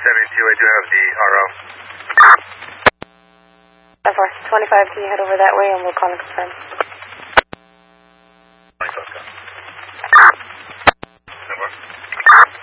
I do have the RO. 5-4, 25, can you head over that way and we'll call and confirm?